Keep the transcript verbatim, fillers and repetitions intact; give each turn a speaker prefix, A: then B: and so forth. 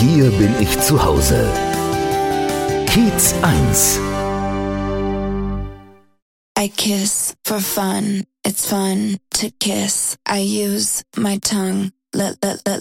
A: Hier bin ich zu Hause. Kiez eins.
B: I kiss for fun. It's fun to kiss. I use my tongue. Let, let, let,